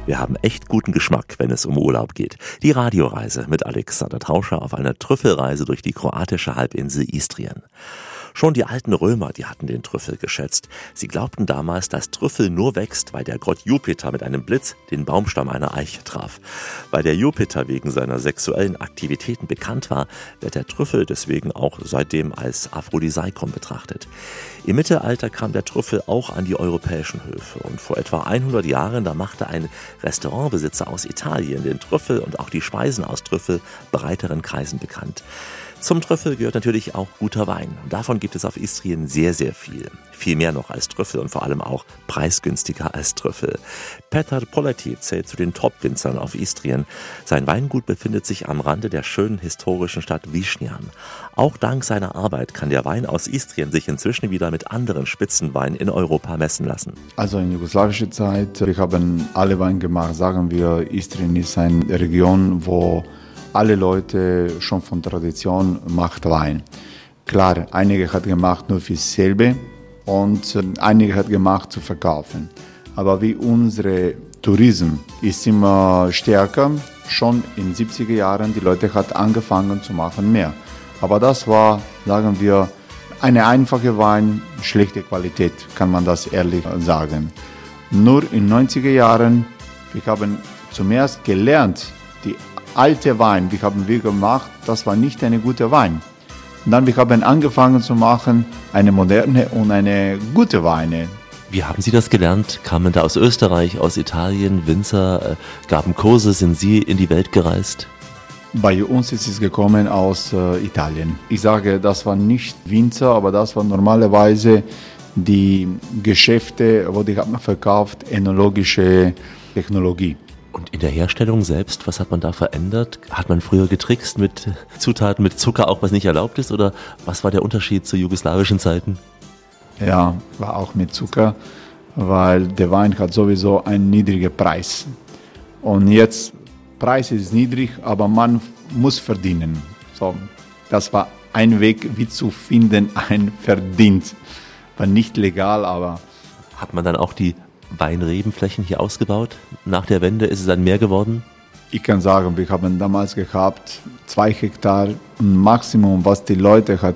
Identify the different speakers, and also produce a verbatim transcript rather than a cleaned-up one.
Speaker 1: Wir haben echt guten Geschmack, wenn es um Urlaub geht. Die Radioreise mit Alexander Tauscher auf einer Trüffelreise durch die kroatische Halbinsel Istrien. Schon die alten Römer, die hatten den Trüffel geschätzt. Sie glaubten damals, dass Trüffel nur wächst, weil der Gott Jupiter mit einem Blitz den Baumstamm einer Eiche traf. Weil der Jupiter wegen seiner sexuellen Aktivitäten bekannt war, wird der Trüffel deswegen auch seitdem als Aphrodisiakum betrachtet. Im Mittelalter kam der Trüffel auch an die europäischen Höfe. Und vor etwa hundert Jahren, da machte ein Restaurantbesitzer aus Italien den Trüffel und auch die Speisen aus Trüffel breiteren Kreisen bekannt. Zum Trüffel gehört natürlich auch guter Wein. Und davon gibt es auf Istrien sehr, sehr viel. Viel mehr noch als Trüffel und vor allem auch preisgünstiger als Trüffel. Petar Poleti zählt zu den Top-Winzern auf Istrien. Sein Weingut befindet sich am Rande der schönen historischen Stadt Višnjan. Auch dank seiner Arbeit kann der Wein aus Istrien sich inzwischen wieder mit anderen Spitzenweinen in Europa messen lassen.
Speaker 2: Also in jugoslawischer Zeit, wir haben alle Wein gemacht. Sagen wir, Istrien ist eine Region, wo alle Leute schon von Tradition macht Wein. Klar, einige hat gemacht nur für selber und einige hat gemacht zu verkaufen. Aber wie unsere Tourismus ist immer stärker, schon in den siebziger Jahren, die Leute hat angefangen zu machen mehr. Aber das war, sagen wir, eine einfache Wein, schlechte Qualität, kann man das ehrlich sagen. Nur in den neunziger Jahren, wir haben zuerst gelernt, die alte Wein, wie haben wir gemacht, das war nicht eine gute Wein. Und dann wir haben angefangen zu machen, eine moderne und eine gute Weine.
Speaker 1: Wie haben Sie das gelernt? Kamen da aus Österreich, aus Italien, Winzer, äh, gaben Kurse, sind Sie in die Welt gereist?
Speaker 2: Bei uns ist es gekommen aus äh, Italien. Ich sage, das war nicht Winzer, aber das war normalerweise die Geschäfte, wo die haben verkauft, enologische Technologie.
Speaker 1: Und in der Herstellung selbst, was hat man da verändert? Hat man früher getrickst mit Zutaten, mit Zucker, auch was nicht erlaubt ist? Oder was war der Unterschied zu jugoslawischen Zeiten?
Speaker 2: Ja, war auch mit Zucker, weil der Wein hat sowieso einen niedrigen Preis. Und jetzt, Preis ist niedrig, aber man muss verdienen. So, das war ein Weg, wie zu finden, ein Verdienst. War nicht legal, aber...
Speaker 1: Hat man dann auch die Weinrebenflächen hier ausgebaut? Nach der Wende ist es dann mehr geworden?
Speaker 2: Ich kann sagen, wir haben damals gehabt zwei Hektar Maximum, was die Leute hat